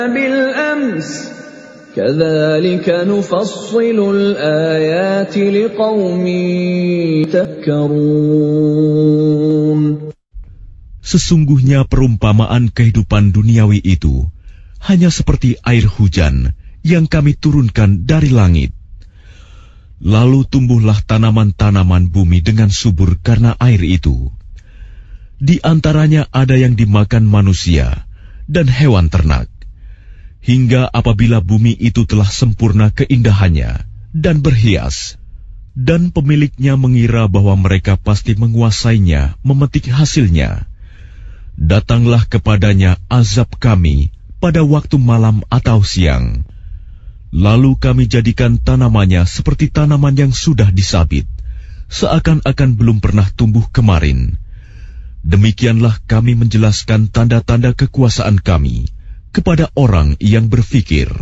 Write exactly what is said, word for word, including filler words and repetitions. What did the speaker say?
بِالْأَمْسِ كَذَلِكَ نُفَصِّلُ الْآيَاتِ لِقَوْمٍ يَتَفَكَّرُونَ. Sesungguhnya perumpamaan kehidupan duniawi itu hanya seperti air hujan yang kami turunkan dari langit. Lalu tumbuhlah tanaman-tanaman bumi dengan subur karena air itu. Di antaranya ada yang dimakan manusia dan hewan ternak. Hingga apabila bumi itu telah sempurna keindahannya dan berhias, dan pemiliknya mengira bahwa mereka pasti menguasainya, memetik hasilnya, datanglah kepadanya azab kami pada waktu malam atau siang. Lalu kami jadikan tanamannya seperti tanaman yang sudah disabit, seakan-akan belum pernah tumbuh kemarin. Demikianlah kami menjelaskan tanda-tanda kekuasaan kami kepada orang yang berfikir.